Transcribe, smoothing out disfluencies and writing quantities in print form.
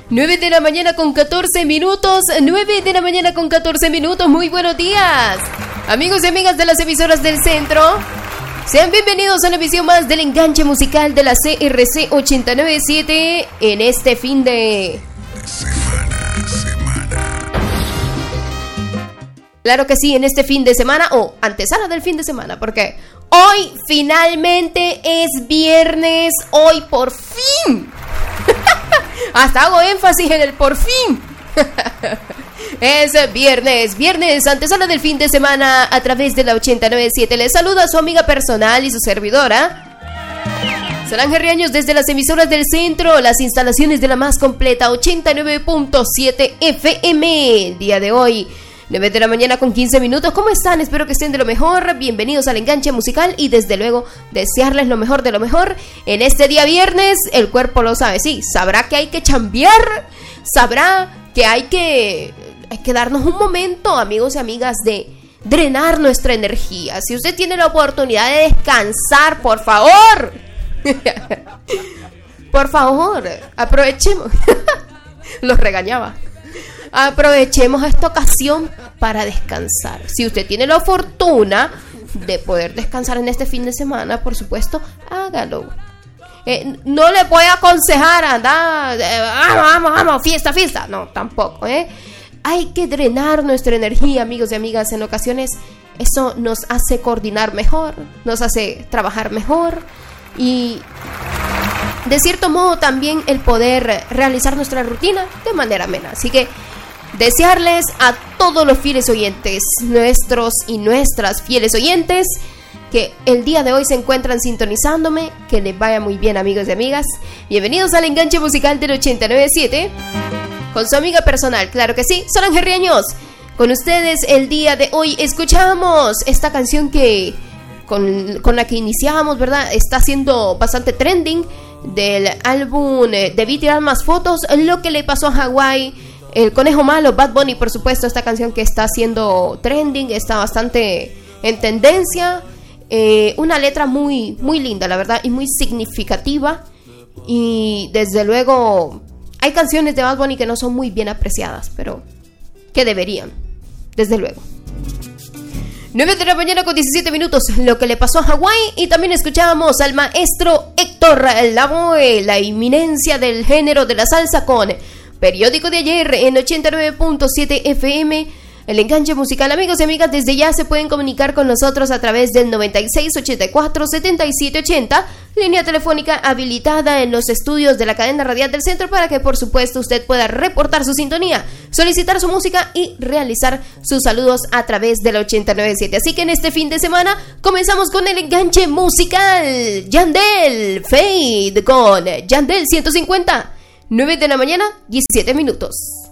9 de la mañana con 14 minutos. 9 de la mañana con 14 minutos. Muy buenos días, amigos y amigas de las emisoras del centro. Sean bienvenidos a una emisión más del enganche musical de la CRC 897 en este fin de semana. Claro que sí, en este fin de semana o antesala del fin de semana, porque hoy finalmente es viernes. Hoy por fin. Hasta hago énfasis en el por fin. Es viernes, antesala del fin de semana a través de la 897. Les saluda su amiga personal y su servidora Solange Riaños desde las emisoras del centro, las instalaciones de la más completa 89.7 FM. El día de hoy 9 de la mañana con 15 minutos. ¿Cómo están? Espero que estén de lo mejor. Bienvenidos al enganche musical y desde luego desearles lo mejor de lo mejor. En este día viernes, el cuerpo lo sabe, sí, sabrá que hay que chambear, sabrá que hay que darnos un momento, amigos y amigas, de drenar nuestra energía. Si usted tiene la oportunidad de descansar, por favor, por favor, aprovechemos. Los regañaba. Aprovechemos esta ocasión para descansar. Si usted tiene la fortuna de poder descansar en este fin de semana, por supuesto, hágalo. No le voy a aconsejar andar, vamos, fiesta. No, tampoco, Hay que drenar nuestra energía, amigos y amigas. En ocasiones eso nos hace coordinar mejor, nos hace trabajar mejor y de cierto modo también el poder realizar nuestra rutina de manera amena. Así que desearles a todos los fieles oyentes, nuestros y nuestras fieles oyentes, que el día de hoy se encuentran sintonizándome, que les vaya muy bien, amigos y amigas. Bienvenidos al enganche musical del 897 con su amiga personal, claro que sí, Solange Riaños. Con ustedes el día de hoy escuchamos esta canción que con la que iniciamos, ¿verdad? Está siendo bastante trending, del álbum Debí tirar más fotos, Lo que le pasó a Hawái, El conejo malo, Bad Bunny, por supuesto. Esta canción que está haciendo trending, está bastante en tendencia. Una letra muy, muy linda, la verdad, y muy significativa. Y desde luego hay canciones de Bad Bunny que no son muy bien apreciadas, pero que deberían, desde luego. 9 de la mañana con 17 minutos, Lo que le pasó a Hawái. Y también escuchábamos al maestro Héctor Lavoe, la inminencia del género de la salsa, con Periódico de ayer en 89.7 FM. El enganche musical, amigos y amigas, desde ya se pueden comunicar con nosotros a través del 9684-7780, línea telefónica habilitada en los estudios de la cadena radial del centro, para que por supuesto usted pueda reportar su sintonía, solicitar su música y realizar sus saludos a través del 897. Así que en este fin de semana comenzamos con el enganche musical. Yandel, Fade con Yandel 150. 9 de la mañana, 17 minutos.